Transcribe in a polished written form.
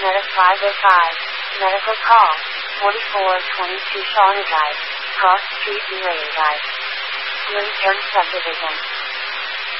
Meta 505, medical call, 4422 Shawnee Drive, Cross Street, Relay Drive, Lynchburg Subdivision.